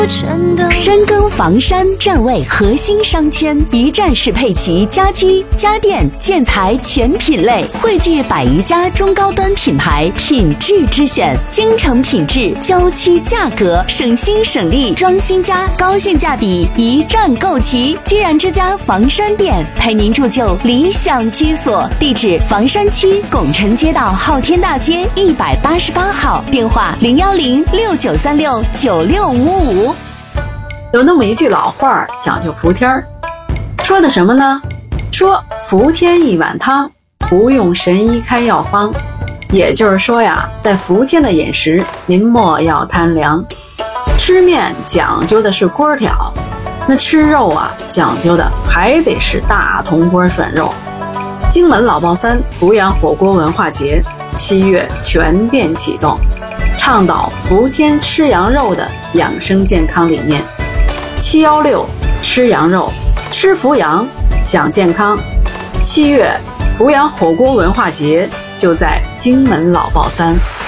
深耕房山，站位核心商圈，一站式配齐家居、家电、建材全品类，汇聚100余家中高端品牌，品质之选，京城品质，郊区价格，省心省力，装新家，高性价比，一站购齐。居然之家房山店，陪您铸就理想居所。地址：房山区拱辰街道昊天大街188号，电话01069369655。 有那么一句老话讲究服天，说的什么呢？说服天一碗汤，不用神医开药方。也就是说呀，在服天的饮食，您莫要贪凉。吃面讲究的是锅挑，那吃肉啊，讲究的还得是大铜锅涮肉。荆门老爆三福阳火锅文化节7月全店启动，倡导服天吃羊肉的养生健康理念。716吃羊肉，吃福阳，享健康。7月福阳火锅文化节就在荆门老爆三。